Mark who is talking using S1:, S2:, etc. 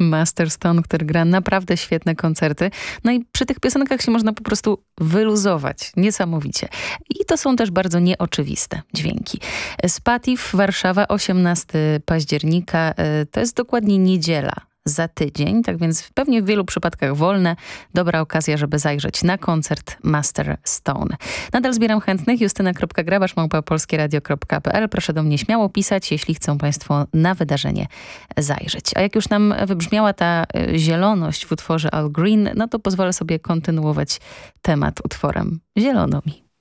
S1: Master Stone, który gra naprawdę świetne koncerty. No i przy tych piosenkach się można po prostu wyluzować. Niesamowicie. I to są też bardzo nieoczywiste dźwięki. Spatif, Warszawa, 18 października. To jest dokładnie niedziela. Za tydzień, tak więc pewnie w wielu przypadkach wolne. Dobra okazja, żeby zajrzeć na koncert Master Stone. Nadal zbieram chętnych. justyna.grabasz@polskieradio.pl. Proszę do mnie śmiało pisać, jeśli chcą państwo na wydarzenie zajrzeć. A jak już nam wybrzmiała ta zieloność w utworze Al Green, no to pozwolę sobie kontynuować temat utworem Zielono mi.